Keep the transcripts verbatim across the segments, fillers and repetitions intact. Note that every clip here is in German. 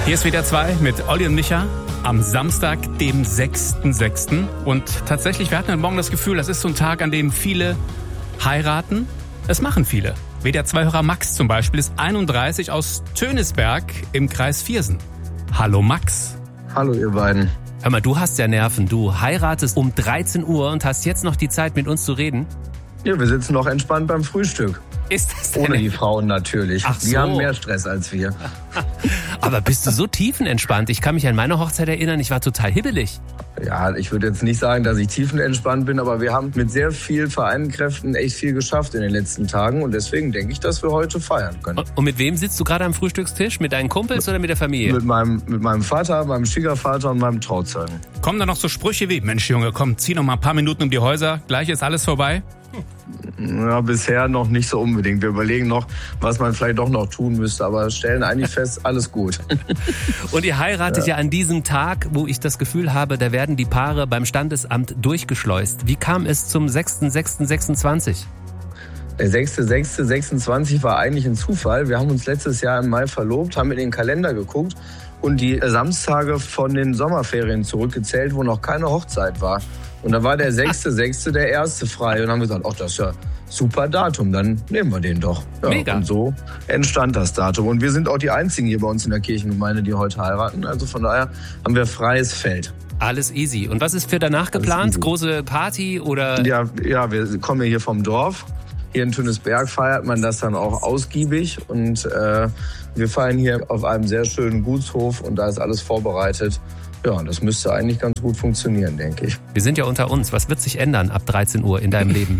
Hier ist W D R zwei mit Olli und Micha am Samstag, dem sechsten sechsten Und tatsächlich, wir hatten heute Morgen das Gefühl, das ist so ein Tag, an dem viele heiraten. Es machen viele. W D R zwei-Hörer Max zum Beispiel ist einunddreißig aus Tönisberg im Kreis Viersen. Hallo Max. Hallo ihr beiden. Hör mal, du hast ja Nerven. Du heiratest um dreizehn Uhr und hast jetzt noch die Zeit, mit uns zu reden? Ja, wir sitzen noch entspannt beim Frühstück. Ist das denn? Ohne die Frauen natürlich. Ach so. Die haben mehr Stress als wir. Aber bist du so tiefenentspannt? Ich kann mich an meine Hochzeit erinnern, ich war total hibbelig. Ja, ich würde jetzt nicht sagen, dass ich tiefenentspannt bin, aber wir haben mit sehr viel vereinten Kräften echt viel geschafft in den letzten Tagen und deswegen denke ich, dass wir heute feiern können. Und mit wem sitzt du gerade am Frühstückstisch? Mit deinen Kumpels oder mit der Familie? Mit meinem, mit meinem Vater, meinem Schwiegervater und meinem Trauzeugen. Kommen da noch so Sprüche wie, Mensch Junge, komm, zieh noch mal ein paar Minuten um die Häuser, gleich ist alles vorbei? Ja, bisher noch nicht so unbedingt. Wir überlegen noch, was man vielleicht doch noch tun müsste, aber stellen eigentlich fest, alles gut. Und ihr heiratet ja. ja an diesem Tag, wo ich das Gefühl habe, da werden die Paare beim Standesamt durchgeschleust. Wie kam es zum sechsten sechsten sechsundzwanzig? Der sechste sechste sechsundzwanzig war eigentlich ein Zufall. Wir haben uns letztes Jahr im Mai verlobt, haben in den Kalender geguckt und die Samstage von den Sommerferien zurückgezählt, wo noch keine Hochzeit war. Und da war der sechste sechste der erste frei. Und dann haben wir gesagt, ach, das ist ja super Datum, dann nehmen wir den doch. Ja, Mega. Und so entstand das Datum. Und wir sind auch die Einzigen hier bei uns in der Kirchengemeinde, die heute heiraten. Also von daher haben wir freies Feld. Alles easy. Und was ist für danach geplant? Große Party oder? Ja, ja, wir kommen ja hier vom Dorf. Hier in Tönisberg feiert man das dann auch ausgiebig. Und äh, wir feiern hier auf einem sehr schönen Gutshof und da ist alles vorbereitet. Ja, das müsste eigentlich ganz gut funktionieren, denke ich. Wir sind ja unter uns. Was wird sich ändern ab dreizehn Uhr in deinem Leben?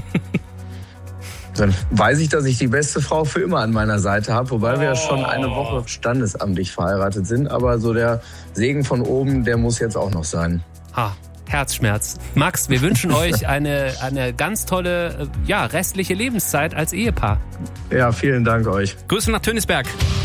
Dann weiß ich, dass ich die beste Frau für immer an meiner Seite habe, wobei wir ja schon eine Woche standesamtlich verheiratet sind. Aber so der Segen von oben, der muss jetzt auch noch sein. Ha, Herzschmerz. Max, wir wünschen euch eine, eine ganz tolle, ja, restliche Lebenszeit als Ehepaar. Ja, vielen Dank euch. Grüße nach Tönisberg.